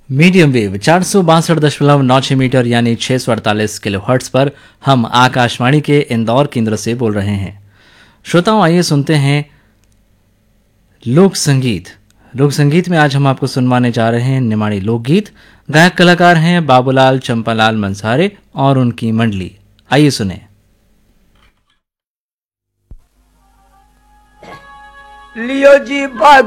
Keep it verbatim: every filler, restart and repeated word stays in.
Medium wave चार सौ बासठ दशमलव नौ छह मीटर यानी छह सौ अड़तालीस किलो हर्ट्स पर हम आकाशवाणी के इंदौर केंद्र से बोल रहे हैं। श्रोताओं, आइए सुनते हैं लोक संगीत। लोक संगीत में आज हम आपको सुनवाने जा रहे हैं निमाड़ी लोकगीत। गायक कलाकार हैं बाबूलाल चंपालाल मंसारे और उनकी मंडली। आइए सुने। लियो जी बाग